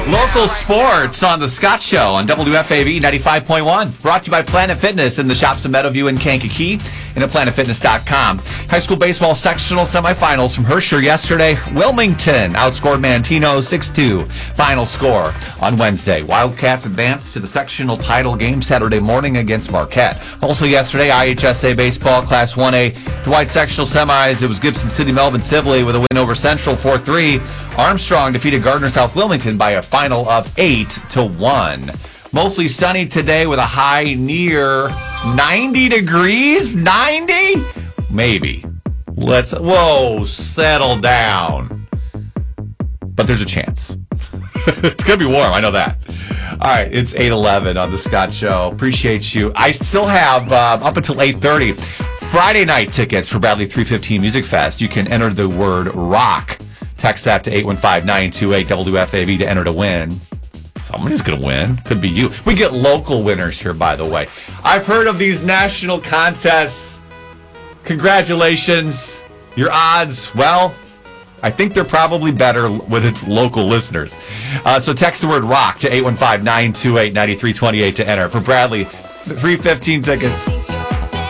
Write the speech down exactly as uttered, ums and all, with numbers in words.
Local sports on the Scott Show on W F A V ninety-five point one. Brought to you by Planet Fitness in the shops in Meadowview and Kankakee and at planet fitness dot com. High school baseball sectional semifinals from Herscher yesterday. Wilmington outscored Mantino six two. Final score on Wednesday. Wildcats advanced to the sectional title game Saturday morning against Marquette. Also yesterday, I H S A baseball Class one A Dwight sectional semis. It was Gibson City Melvin Sibley with a win over Central four three. Armstrong defeated Gardner South Wilmington by a final of eight to one. Mostly sunny today with a high near ninety degrees. ninety? Maybe. Let's, whoa, settle down. But there's a chance. It's going to be warm, I know that. All right, it's eight eleven on the Scott Show. Appreciate you. I still have, uh, up until eight thirty, Friday night tickets for Bradley three fifteen Music Fest. You can enter the word rock. Text that to eight one five, nine two eight, W F A V to enter to win. Somebody's going to win. Could be you. We get local winners here, by the way. I've heard of these national contests. Congratulations. Your odds, well, I think they're probably better with its local listeners. Uh, so text the word rock to eight one five, nine two eight, nine three two eight to enter. For Bradley, three fifteen tickets.